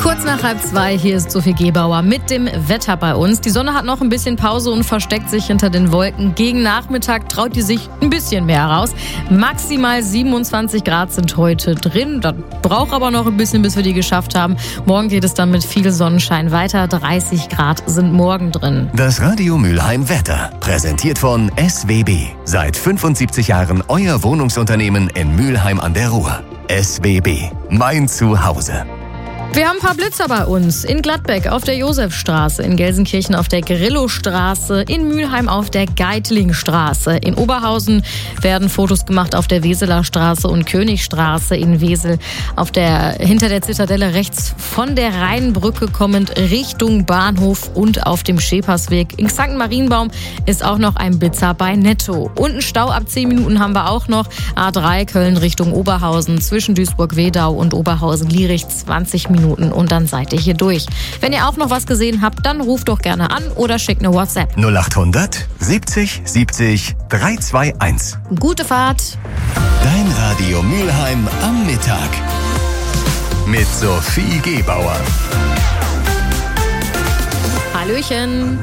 Kurz nach 1:30, hier ist Sophie Gebauer mit dem Wetter bei uns. Die Sonne hat noch ein bisschen Pause und versteckt sich hinter den Wolken. Gegen Nachmittag traut die sich ein bisschen mehr raus. Maximal 27 Grad sind heute drin. Das braucht aber noch ein bisschen, bis wir die geschafft haben. Morgen geht es dann mit viel Sonnenschein weiter. 30 Grad sind morgen drin. Das Radio Mülheim Wetter, präsentiert von SWB. Seit 75 Jahren euer Wohnungsunternehmen in Mülheim an der Ruhr. SWB, mein Zuhause. Wir haben ein paar Blitzer bei uns. In Gladbeck auf der Josefstraße, in Gelsenkirchen auf der Grillostraße, in Mülheim auf der Geitlingstraße. In Oberhausen werden Fotos gemacht auf der Weseler Straße und Königstraße. In Wesel hinter der Zitadelle rechts von der Rheinbrücke kommend Richtung Bahnhof und auf dem Schepersweg. In St. Marienbaum ist auch noch ein Blitzer bei Netto. Und einen Stau ab 10 Minuten haben wir auch noch. A3 Köln Richtung Oberhausen zwischen Duisburg-Wedau und Oberhausen-Lierich 20 Minuten. Und dann seid ihr hier durch. Wenn ihr auch noch was gesehen habt, dann ruft doch gerne an oder schickt eine WhatsApp. 0800 70 70 321. Gute Fahrt. Dein Radio Mülheim am Mittag. Mit Sophie Gebauer. Hallöchen.